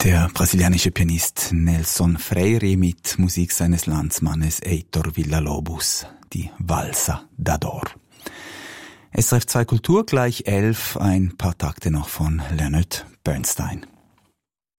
Der brasilianische Pianist Nelson Freire mit Musik seines Landsmannes Heitor Villa-Lobos, die Valsa da Dor. SRF 2 Kultur gleich 11, ein paar Takte noch von Leonard Bernstein.